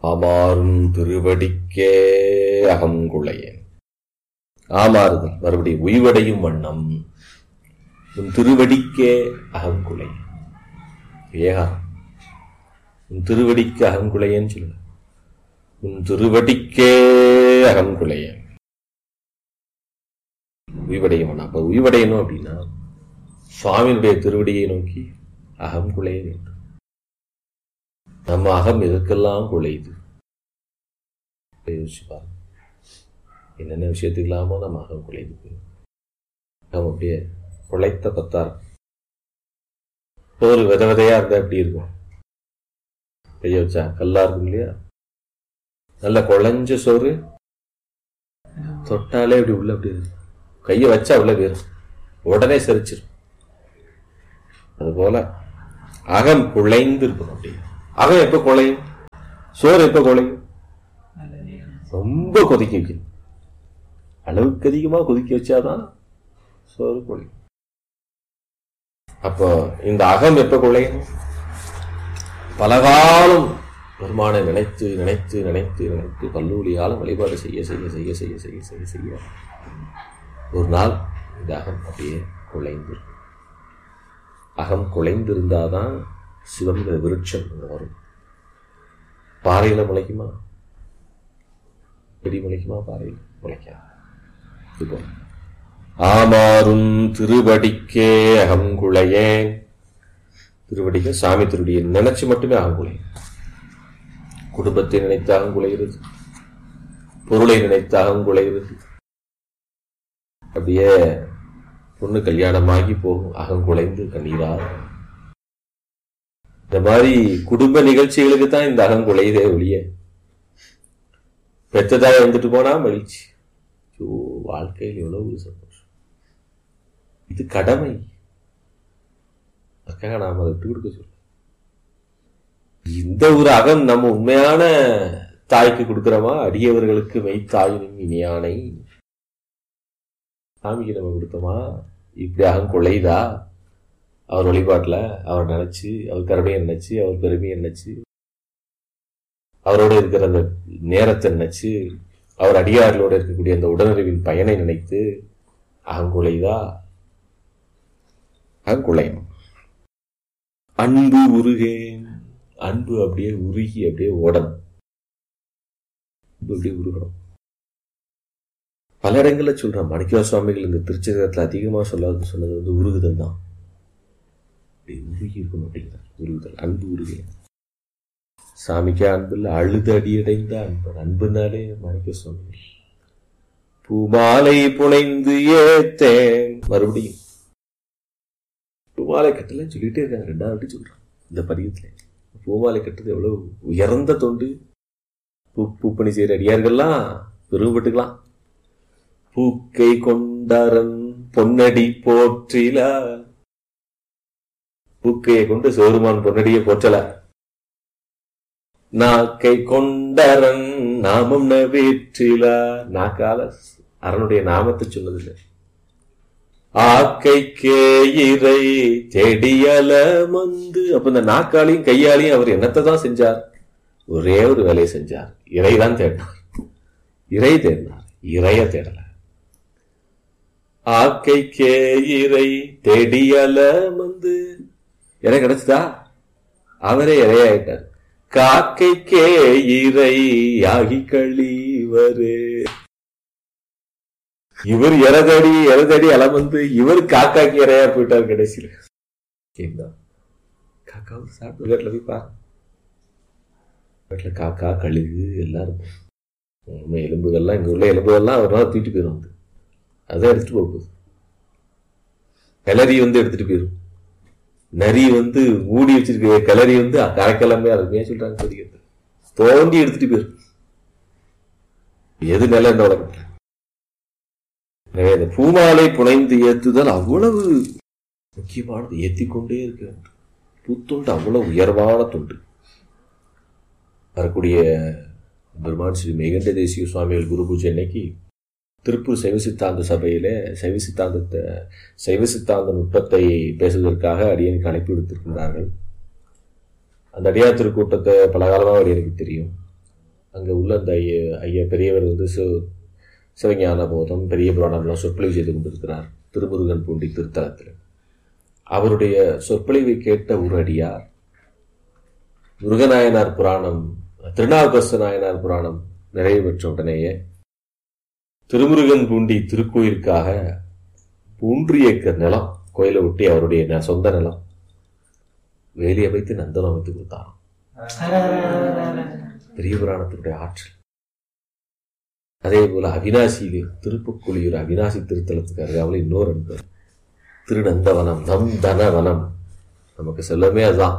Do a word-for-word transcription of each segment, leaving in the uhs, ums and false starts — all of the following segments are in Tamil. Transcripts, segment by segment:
ஆமாறும் திருவடிக்கே அகங்குளையேன். ஆமாறுதல் மறுபடியும் உய்வடையும் வண்ணம் உன் திருவடிக்கே அகங்குளை. ஏகா உன் திருவடிக்கு அகங்குளையேன்னு சொல்லு. உன் திருவடிக்கே அகங்குளையேன் உய்வடையும் வண்ணம். அப்ப உய்வடையணும் அப்படின்னா சுவாமியினுடைய திருவடியை நோக்கி அகம் குலைய வேண்டும். நம்ம அகம் எதற்கெல்லாம் குலையுது யோசிச்சு பாருங்க. என்னென்ன விஷயத்துக்கு இல்லாமோ நம்ம அகம் குலையுது. நம்ம அப்படியே குலைத்த பத்தார் ஒரு வித விதையா இருந்தா எப்படி இருக்கும்? கைய வச்சா கல்லா இருக்கும் இல்லையா? நல்ல குழஞ்ச சோறு தொட்டாலே அப்படி உள்ள அப்படி இருக்கும். கைய வச்சா உள்ள போயிரும், உடனே செரிச்சிடும். அதுபோல அகம் குலைந்து இருக்கணும். அப்படி அகம் எப்ப குலையும்? சோறு எப்ப குலையும்? ரொம்ப கொதிக்க வைக்கணும். அளவுக்கு அதிகமா கொதிக்க வச்சாதான் சோறு குலையும். அப்போ இந்த அகம் எப்ப குலையும்? பலகாலம் பெருமானை நினைத்து நினைத்து நினைத்து நினைத்து கல்லூரியாலும் வழிபாடு செய்ய செய்ய செய்ய செய்ய செய்ய செய்ய செய்ய ஒரு நாள் இந்த அகம் அப்படியே குலைந்து. அகம் குலைந்திருந்தாதான் சிவங்கிற விருட்சம் வரும். பாறையில முளைக்குமா? பெரிய முளைக்குமா? பாறையில் முளைக்கா. ஆமாறும் திருவடிக்கே அகங்குளையேன். திருவடிக்க சாமி திருவடியை நினைச்சு மட்டுமே அகங்குளையும். குடும்பத்தை நினைத்து அகங்குளைகிறது, பொருளை நினைத்து அகங்குளைகிறது. அப்படியே பொண்ணு கல்யாணமாகி போகும் அகங்குலைந்து கண்ணீரா. இந்த மாதிரி குடும்ப நிகழ்ச்சிகளுக்கு தான் இந்த அகங்குலைதே ஒழிய பெற்றதாக வந்துட்டு போனா மகிழ்ச்சி. வாழ்க்கையில் எவ்வளவு ஒரு சந்தோஷம். இது கடமை. அதுக்காக நாம் அதை விட்டு கொடுக்க சொல்ல. இந்த ஒரு அகம் நம்ம உண்மையான தாய்க்கு கொடுக்கிறோமா? அடியவர்களுக்கு மெய்த்தாயினும் இனியானை சாமிக்கு நம்ம கொடுத்தோமா? இப்படி அகம் கொள்ளைதா? அவர் வழிபாட்டில் அவர் நினைச்சு, அவர் கருணையை நினைச்சு, அவர் பெருமையை நினைச்சு, அவரோட இருக்கிற அந்த நேரத்தை நினைச்சு, அவர் அடியார்களோட இருக்கக்கூடிய அந்த உடனறிவின் பயனை நினைத்து அகங்குலைதா? அகங்குலையும். அன்பு உருகேன். அன்பு அப்படியே உருகி அப்படியே ஓடணும். அப்படியே உருகணும். பல இடங்கள்ல சொல்றான் மாணிக்கவாசக சுவாமிகள். இந்த திருச்செந்தூரத்துல அதிகமா சொல்லாது சொன்னது வந்து உருகுதல் தான். உருகி இருக்கணும் அப்படிங்கிறார். உருகுதல், அன்பு உருகேன். சாமிக்கே அன்பு இல்லை, அழுது அடியடைந்த அன்பு. அன்புனாலே மாணிக்க சுவாமிகள் பூமாலை புனைந்து ஏத்தேன். மறுபடியும் பூமாலை கட்டலன்னு சொல்லிட்டே இருக்காங்க. ரெண்டாவது சொல்றான் இந்த பதிகத்துல. பூமாலை கட்டுறது எவ்வளவு உயர்ந்த தொண்டு. பூ பூப்பணி செய்யற அடியார்கள்லாம் பெருமைப்பட்டுக்கலாம். பூக்கை கொண்டாரன் பொன்னடி போற்றில. பூக்கையை கொண்டு சிவருமான் பொன்னடியை போற்றல. நாக்கை கொண்டாரன் நாமம் நவேற்றில. நாக்கால அரனுடைய நாமத்தை சொன்னதில்லை. ஆக்கைக்கே இறை செடியல மந்து. அப்ப இந்த நாக்காலையும் கையாலையும் அவர் என்னத்தை தான் செஞ்சார்? ஒரே ஒரு வேலையை செஞ்சார். இறைதான் தேடினார். இறை தேடினார், இறைய தேடல. ஆக்கைக்கே இறை தெடியல மந்து. இறை கிடைச்சதா? அவரே இறையாயிட்டார். காக்கைக்கே இறை ஆகி கழிவரே. இவர் இறதடி இறதடி அலமந்து இவர் காக்காக்கு இறையா போயிட்டார் கடைசியில். காக்காவும் சாப்பிட்டு வீட்டுல போய் பாரு. வீட்டுல காக்கா கழுகு எல்லாம் இருக்கும். உண்மை எலும்புகள்லாம் இங்க உள்ள எலும்புகள்லாம் ஒரு நாள் தூக்கிட்டு போயிடும். வந்து அதான் எடுத்துட்டு போகுது. கிளறி வந்து எடுத்துட்டு போயிடும். நரி வந்து மூடி வச்சிருக்க கிளறி வந்து கரைக்கிழமை அருமையா சொல்றாங்க. தெரிகிறது தோண்டி எடுத்துட்டு போயிடும். எது மேல இந்த உலகத்துல இந்த பூமாலை புனைந்து ஏத்துதல் அவ்வளவு முக்கியமானது. ஏத்திக்கொண்டே இருக்க பூத்தொண்டு அவ்வளவு உயர்வான தொண்டு. வரக்கூடிய பெருமான் ஸ்ரீ மேகண்ட தேசிக சுவாமிகள் குரு பூஜை அன்னைக்கு திருப்பூர் சைவ சித்தாந்த சபையில சைவ சித்தாந்தத்தை சைவ சித்தாந்த நுட்பத்தை பேசுவதற்காக அடியனுக்கு அழைப்பு விடுத்திருக்கின்றார்கள். அந்த அடியார் திருக்கூட்டத்தை பல காலமாக அடியனுக்கு தெரியும். அங்கே உள்ள அந்த ஐய ஐயா பெரியவர் வந்து சிவ சிவஞான போதம் பெரிய புராணம்லாம் சொற்பொழிவு செய்து கொண்டிருக்கிறார் திருமுருகன் பூண்டி திருத்தலத்தில். அவருடைய சொற்பொழிவை கேட்ட ஒரு அடியார் முருகநாயனார் புராணம் திருநாவுக்கரசு நாயனார் புராணம் நிறைவு பெற்ற உடனேயே திருமுருகன் பூண்டி திருக்கோயிலுக்காக மூன்று ஏக்கர் நிலம் கோயிலை ஒட்டி அவருடைய சொந்த நிலம் வேலி அமைத்து நந்தனம் அமைத்து கொடுத்தாராம். பெரிய புராணத்தினுடைய ஆற்றல். அதே போல அவினாசியிலே திருப்புக்குழியூர் அவினாசி திருத்தலத்துக்கு அருகாமல் இன்னொரு அன்பர் திருநந்தவனம் நந்தனவனம் நமக்கு செல்லமே அதுதான்.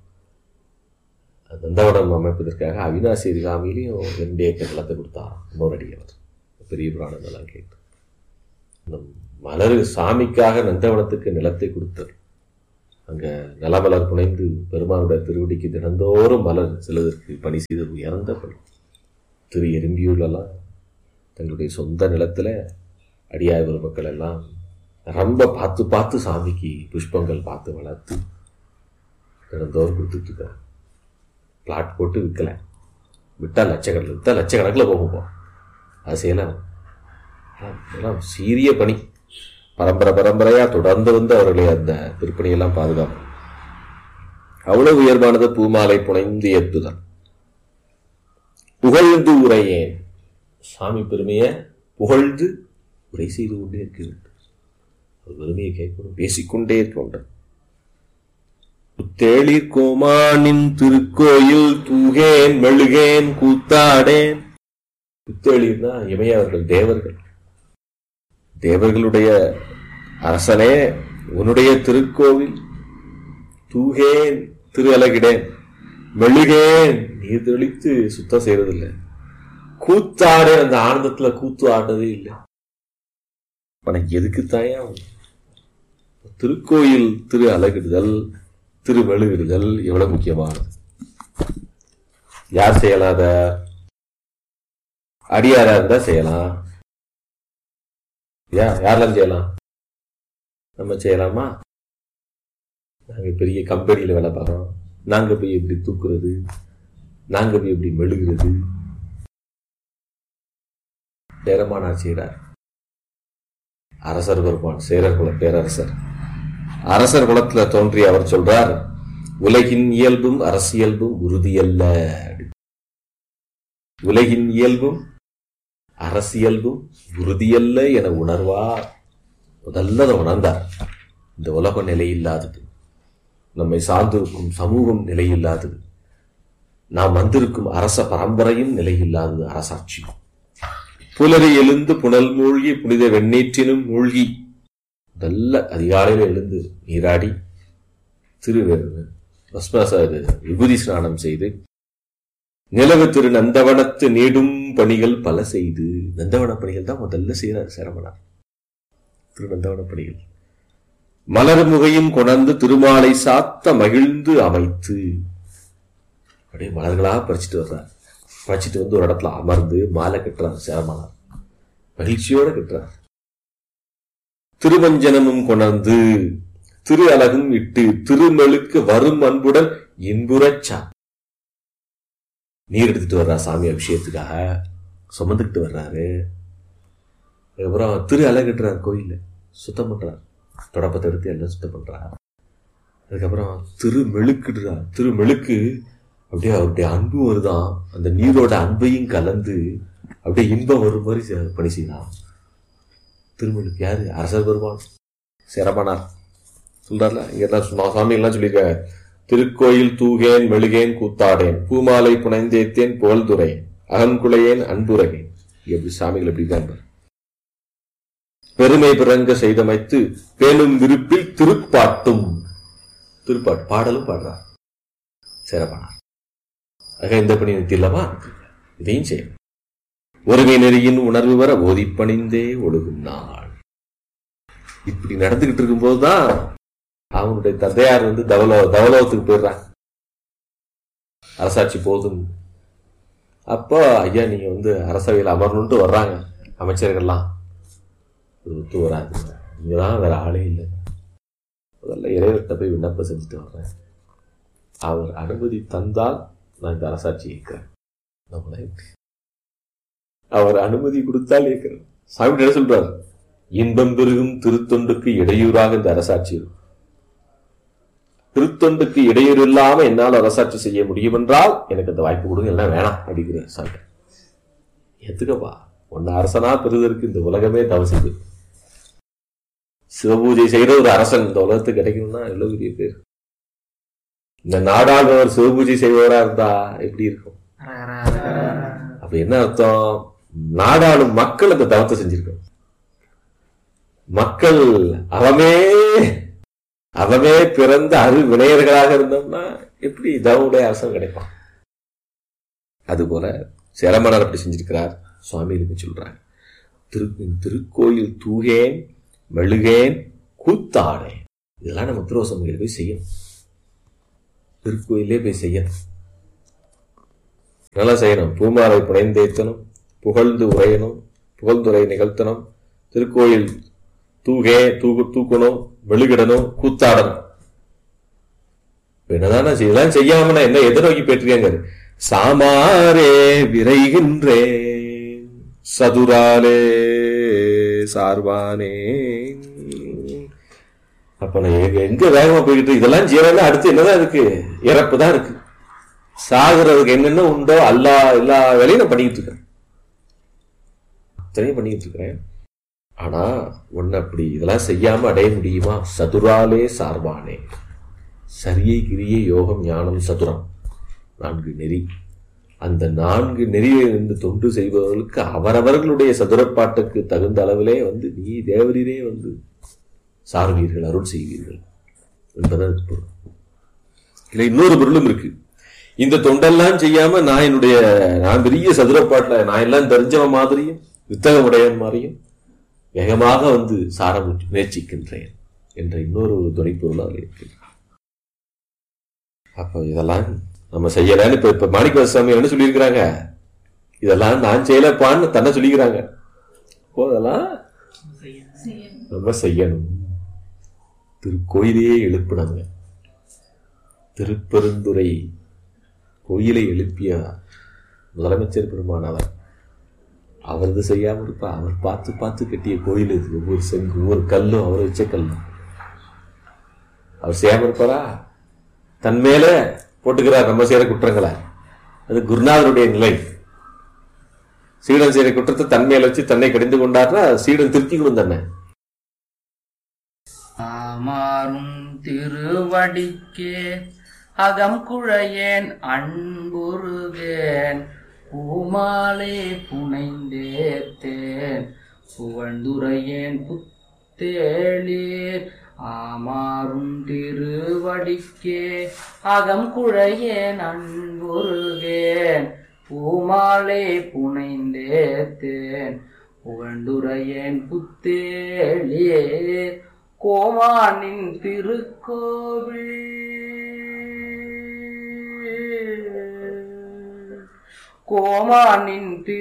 நந்தவனம் அமைப்பதற்காக அவினாசி அருகாமையிலையும் ரெண்டு ஏக்கர் நிலத்தை கொடுத்தாராம் இன்னொரு அடியவர். பெரிய புராணம் எல்லாம் கேட்டு மலர் சாமிக்காக நந்தவனத்துக்கு நிலத்தை கொடுத்தார். அங்க நிலமலர் புனைந்து பெருமானுடைய திருவடிக்கு தினந்தோறும் மலர் செல்வதற்கு பணி செய்த உயர்ந்த பணி. திரு எறும்பியூர்லாம் தங்களுடைய சொந்த நிலத்துல அடியார் பெருமக்கள் எல்லாம் ரொம்ப பார்த்து பார்த்து சாமிக்கு புஷ்பங்கள் பார்த்து வளர்த்து தினந்தோறும் கொடுத்துட்டு இருக்காரு. பிளாட் போட்டு விற்கல, விட்டா லட்சக்கணக்கில் விற்றா லட்சக்கணக்கில் போகும். அது செய்யலாம். எல்லாம் சீரிய பணி. பரம்பரை பரம்பரையா தொடர்ந்து வந்து அவர்களை அந்த திருப்பணியெல்லாம் பாதுகாப்பு. அவ்வளவு உயர்வானது பூமாலை புனைந்து ஏற்றுதல். புகழ்ந்து உரையேன், சாமி பெருமையை புகழ்ந்து உரை செய்து கொண்டே இருக்க வேண்டும். ஒரு பெருமையை கேட்கணும், பேசிக்கொண்டே இருக்க வேண்டும். புத்தேளிர் கோமானின் திருக்கோயில் தூகேன் மெழுகேன் கூத்தாடேன். புத்தேளிர்னா இமையவர்கள் தேவர்கள். தேவர்களுடைய அரசனே உன்னுடைய திருக்கோவில் தூகேன் திரு அலகிடேன் மெழுகேன் நீர் தெளித்து சுத்தம் செய்யறதில்லை. கூத்தாடே அந்த ஆனந்தத்துல கூத்து ஆடுறதே இல்லை. எதுக்குத்தாயா திருக்கோயில் திரு அலகிடுதல் திரு மெழுகிடுதல் எவ்வளவு முக்கியமானது. யார் செய்யலாத? அடியாரா இருந்தா செய்யலாம். யாரெல்லாம் செய்யலாம்? நம்ம செய்யலாமா? நாங்க பெரிய கம்பெனியில வேலை பார்க்கறோம், நாங்க போய் எப்படி தூக்குறது, நாங்க போய் எப்படி மெழுகிறது? சேரமானார் செய்கிறார். அரசர் பெருமான் சேரர் குல பேரரசர் அரசர் குலத்துல தோன்றி அவர் சொல்றார், உலகின் இயல்பும் அரசியல்பும் உறுதியல்ல. உலகின் இயல்பும் அரசியல்பும் உறுதியல்ல என உணர்வார். முதல்ல அதை உணர்ந்தார். இந்த உலகம் நிலையில்லாதது, நம்மை சார்ந்திருக்கும் சமூகம் நிலையில்லாதது, நாம் வந்திருக்கும் அரச பரம்பரையும் நிலையில்லாதது. அரசாட்சி புலரை எழுந்து புனல் மூழ்கி புனித வெண்ணீற்றினும் மூழ்கி நல்ல அதிகாலையில் எழுந்து நீராடி திரு விபூதி ஸ்நானம் செய்து நிலவு திரு நந்தவனத்து நீடும் பணிகள் பல செய்து. நந்தவன பணிகள் தான் முதல்ல செய்யறாரு சேரமனார். திரு நந்தவன பணிகள் மலர் முகையும் கொணர்ந்து திருமாலை சாத்த மகிழ்ந்து அமைத்து அப்படியே மலர்களாக பறிச்சுட்டு வர்றார். பறிச்சுட்டு வந்து ஒரு இடத்துல அமர்ந்து மாலை கட்டுறார். சேரமனார் மகிழ்ச்சியோட கட்டுறார். திருவஞ்சனமும் கொணர்ந்து திரு அலகும் இட்டு திருமெழுக்கு வரும் அன்புடன் இன்புறச்சா நீர் எடுத்துட்டு வர்றார். சாமி அபிஷேகத்துக்காக சுமந்துக்கிட்டு வர்றாரு. அதுக்கப்புறம் திரு அலகட்டுறார், கோயில சுத்தம் பண்றார், தொடப்பத்தை எடுத்து எல்லாம் சுத்தம் பண்றார். அதுக்கப்புறம் திரு மெழுக்குடுறார். திரு மெழுக்கு அப்படியே அவருடைய அன்பு வருதான், அந்த நீரோட அன்பையும் கலந்து அப்படியே இன்பம் வரும் மாதிரி பணி செய்யலாம். திருமெழுக்கு யாரு? அரசர் பெருமான் சேரமானார் சொல்றாருல. இங்க எல்லாம் சுவாமி எல்லாம் சொல்லியிருக்காங்க. திருக்கோயில் தூகேன் மெழுகேன் கூத்தாடேன் பூமாலை புனைந்தேத்தேன் புகழ்துரையேன் அகன்குலையேன் அன்புரையேன். எப்படி சாமிகள் எப்படி இருக்காங்க. பெருமை பிறங்க செய்தமைத்து பேணும் விருப்பில் திருப்பாட்டும் திருப்பாட்டு பாடலும் பாடுறார் சேரமானார். ஆக இந்த பணி நிறுத்திடலாமா? இதையும் செய்யும். ஒருமை நெறியின் உணர்வு வர ஓதி பணிந்தே ஒழுகும் நாள். இப்படி நடந்துகிட்டு இருக்கும் போதுதான் அவனுடைய தந்தையார் வந்து தவலோ தவலோகத்துக்கு போயிடுறாங்க. அரசாட்சி போதும். அப்போ ஐயா நீங்க வந்து அரசவையில் அமரணும்ட்டு வர்றாங்க அமைச்சர்கள்லாம். ஒத்து வராது, இங்கதான் வேற ஆளே இல்லை. முதல்ல இறைவர்கிட்ட போய் விண்ணப்பம் செஞ்சுட்டு வர்றேன். அவர் அனுமதி தந்தால் நான் இந்த அரசாட்சி இருக்கிறேன். நம்மள அவர் அனுமதி கொடுத்தால் ஏற்கிறோம். சாமி என்ன சொல்றார்? இன்பம் பெருகும் திருத்தொண்டுக்கு இடையூறாக இந்த அரசாட்சி இருக்கும். திருத்தொண்டுக்கு இடையூறு இல்லாம என்னால் அரசாட்சி செய்ய முடியும் என்றால் எனக்கு அந்த வாய்ப்பு கொடுங்க, எல்லாம் வேணாம் அப்படிங்கிறேன். சாமி எத்துக்கப்பா, ஒன்னு அரசனா பெறுவதற்கு இந்த உலகமே தவம் செய்து சிவபூஜை செய்யற ஒரு அரசன் இந்த உலகத்துக்கு கிடைக்கணும்னா எவ்வளவு பெரிய பேர். இந்த நாடாளுவர் சிவபூஜை செய்வதா இருந்தா எப்படி இருக்கும்? அப்ப என்ன அர்த்தம்? நாடாளும் மக்கள் அந்த தவத்தை செஞ்சிருக்கோம். மக்கள் அவமே அவமே பிறந்த அரு வினையர்களாக இருந்தோம்னா எப்படி தவனுடைய அரசன் கிடைப்பான்? அதுபோல சேரமன்னர் அப்படி செஞ்சிருக்கிறார். சுவாமிகளுக்கு சொல்றாங்க, திரு திருக்கோயில் தூகேன் மெழுகேன் கூத்தாடேன். இதெல்லாம் நம்ம திருவசமையில் போய் செய்யணும். திருக்கோயிலே போய் செய்யணும், நல்லா செய்யணும். பூமாலை புனைந்தேத்தனும் புகழ்ந்து உரையணும், புகழ்ந்துரை நிகழ்த்தணும், திருக்கோயில் தூகே தூக்கு தூக்கணும், மெழுகிடணும், கூத்தாடணும். என்னதான இதெல்லாம் செய்யாம என்ன எதை நோக்கி போயிட்டிருக்காங்க? சாமாரே விரைகின்றேன் சதுராலே சார்பானே. அப்ப நான் எங்க வேகமா போய்கிட்டு இதெல்லாம் ஜீவன அடுத்து என்னதான் இருக்கு? இறப்பு தான் இருக்கு. சாகுறதுக்கு என்னென்ன உண்டோ அல்லா எல்லா வேலையும் நான் பண்ணிக்கிட்டு இருக்கேன், அத்தனையும் பண்ணிக்கிட்டு இருக்கிறேன். ஆனா ஒன்னு அப்படி இதெல்லாம் செய்யாம அடைய முடியுமா? சதுராலே சார்பானே. சரியை கிரியை யோகம் ஞானம் சதுரம், நான்கு நெறி. அந்த நான்கு நெறியை இருந்து தொண்டு செய்பவர்களுக்கு அவரவர்களுடைய சதுரப்பாட்டுக்கு தகுந்த அளவிலே வந்து நீ தேவரீரே வந்து சார்வீர்கள், அருள் செய்வீர்கள் என்பதற்கு பொருள். இல்லை, இன்னொரு பொருளும் இருக்கு. இந்த தொண்டெல்லாம் செய்யாம நான் என்னுடைய நான் பெரிய சதுரப்பாட்டுல நான் எல்லாம் தெரிஞ்சவன் மாதிரியும் வித்தகமுடையவன் மாதிரியும் வேகமாக வந்து சார முயற்சிக்கின்றேன் என்ற இன்னொரு துணைப்பொருள் அதில் இருக்கு. அப்போ இதெல்லாம் நம்ம செய்யலன்னு இப்ப இப்ப மாணிக்க சுவாமி என்ன சொல்லியிருக்கிறாங்க? இதெல்லாம் நான் செய்யலப்பான்னு தன்னை சொல்லிக்கிறாங்க. அதெல்லாம் நம்ம செய்யணும். திருக்கோயிலையே எழுப்பினாங்க. திருப்பெருந்துறை கோயிலை எழுப்பிய முதலமைச்சர் பெருமானவர் அவரது செய்யாம இருப்பா. அவர் பார்த்து பார்த்து கட்டிய கோயில் இது. ஒவ்வொரு செங்கு ஒவ்வொரு கல்லும் அவர் வச்ச கல்லும். அவர் செய்யாம இருப்பாரா? தன் மேல போட்டுக்கிறார் நம்ம செய்யற குற்றங்களை. அது குருநாதருடைய நிலை. சீடன் செய்யற குற்றத்தை தன் மேல வச்சு தன்னை கடிந்து கொண்டார்னா சீடன் திருத்திக்கணும் தன்னை. ஆமாறும் திருவடிக்கே அகம் குழையேன் அன்புருகேன் பூமாலே புனைந்தேத்தேன் புகழ்ந்துரையேன் புத்தேளீர். ஆமாறும் திருவடிக்கே அகம் குழையேன் அன்புருகேன் பூமாலே புனைந்தேத்தேன் புகழ்ந்துரையேன் புத்தேளீர். கோமானின் திருக்கோவில் கோமானின் திரு